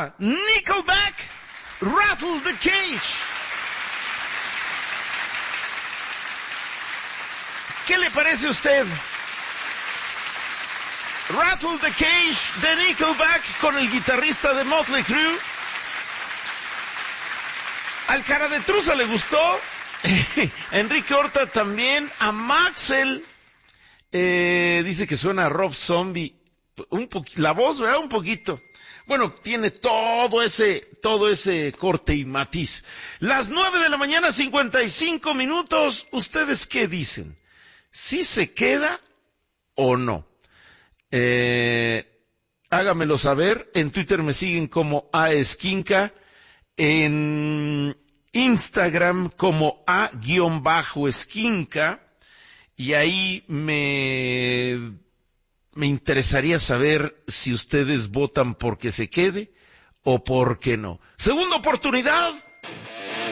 va Nickelback, Rattle the Cage. ¿Qué le parece a usted? Rattle the Cage de Nickelback con el guitarrista de Motley Crue. Al cara de truza le gustó. A Enrique Horta también. A Maxel dice que suena a Rob Zombie. La voz, ¿verdad? Un poquito. Bueno, tiene todo ese corte y matiz. Las 9:55 a.m. ¿Ustedes qué dicen? ¿Sí se queda o no? Hágamelo saber. En Twitter me siguen como aesquinca, en Instagram como a_esquinca, y ahí me interesaría saber si ustedes votan porque se quede o porque no. Segunda oportunidad.